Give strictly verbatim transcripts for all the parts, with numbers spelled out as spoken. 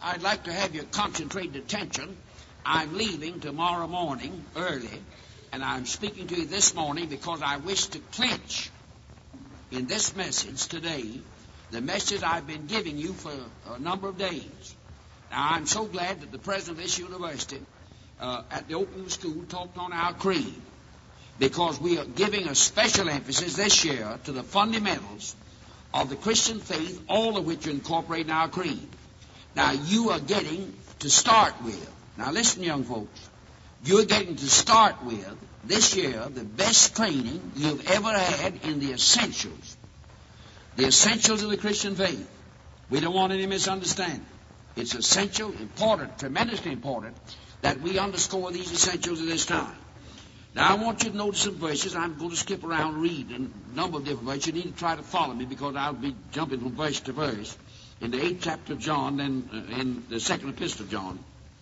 I'd like to have your concentrated attention. I'm leaving tomorrow morning early, and I'm speaking to you this morning because I wish to clinch in this message today the message I've been giving you for a number of days. Now, I'm so glad that the president of this university uh, at the opening of the school talked on our creed, because we are giving a special emphasis this year to the fundamentals of the Christian faith, all of which are incorporated in our creed. Now, you are getting to start with, now listen, young folks, you're getting to start with this year the best training you've ever had in the essentials, the essentials of the Christian faith. We don't want any misunderstanding. It's essential, important, tremendously important that we underscore these essentials at this time. Now, I want you to notice some verses. I'm going to skip around and read a number of different verses. You need to try to follow me because I'll be jumping from verse to verse. In the eighth chapter of John, then uh, in the second epistle of John.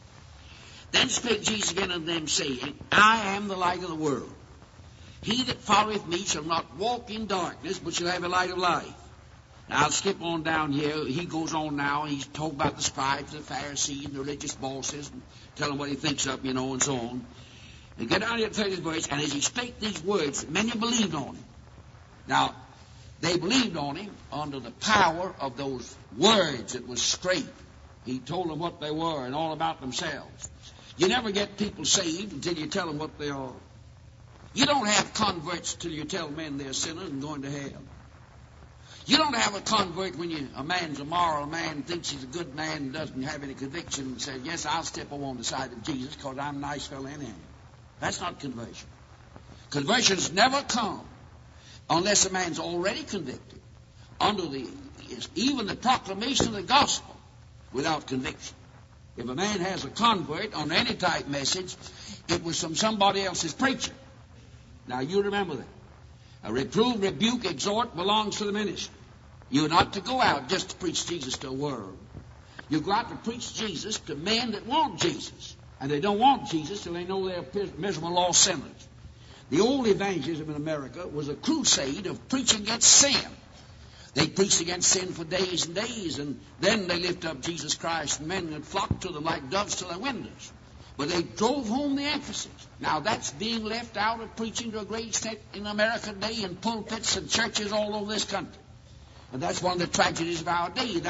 Then spake Jesus again unto them, saying, I am the light of the world. He that followeth me shall not walk in darkness, but shall have the light of life. Now, I'll skip on down here. He goes on now. He's talking about the scribes, the Pharisees, and the religious bosses, and tell them what he thinks of, you know, and so on. And get down here to the thirtieth verse, and as he spake these words, many believed on him. Now, they believed on him under the power of those words that was straight. He told them what they were and all about themselves. You never get people saved until you tell them what they are. You don't have converts till you tell men they're sinners and going to hell. You don't have a convert when you, a man's a moral man, thinks he's a good man, and doesn't have any conviction, and says, yes, I'll step on the side of Jesus because I'm a nice fellow anyhow. That's not conversion. Conversions never come unless a man's already convicted under the even the proclamation of the gospel without conviction. If a man has a convert on any type message, it was from somebody else's preacher. Now, you remember that. A reprove, rebuke, exhort belongs to the ministry. You're not to go out just to preach Jesus to a world. You go out to preach Jesus to men that want Jesus. And they don't want Jesus till they know they're miserable lost sinners. The old evangelism in America was a crusade of preaching against sin. They preached against sin for days and days, and then they lift up Jesus Christ, and men would flock to them like doves to their windows. But they drove home the emphasis. Now, that's being left out of preaching to a great extent in America today in pulpits and churches all over this country. And that's one of the tragedies of our day.